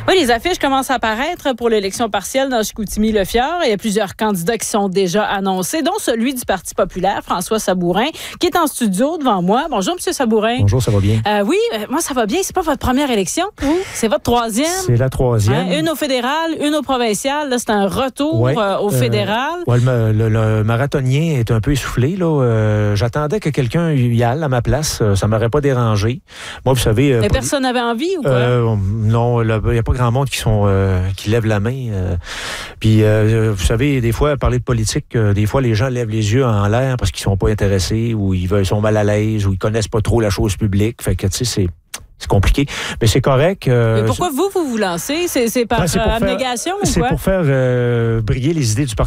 Oui, les affiches commencent à apparaître pour l'élection partielle dans Chicoutimi-Le-Fjord. Il y a plusieurs candidats qui sont déjà annoncés, dont celui du Parti populaire, François Sabourin, qui est en studio devant moi. Bonjour, M. Sabourin. Bonjour, ça va bien? Oui, moi, ça va bien. C'est pas votre première élection, vous? C'est votre troisième? C'est la troisième. Une au fédéral, une au provincial. Là, c'est un retour au fédéral. Ouais, le marathonien est un peu essoufflé. Là. J'attendais que quelqu'un y aille à ma place. Ça m'aurait pas dérangé. Moi, vous savez... Mais personne n'avait envie ou quoi? Non, il n'y a pas grand monde qui lève la main. Puis, vous savez, des fois, parler de politique, des fois, les gens lèvent les yeux en l'air parce qu'ils sont pas intéressés ou ils sont mal à l'aise ou ils connaissent pas trop la chose publique. Fait que, tu sais, c'est compliqué, mais c'est correct. Mais pourquoi vous lancez? C'est par abnégation ou quoi? C'est pour faire briller les idées du Parti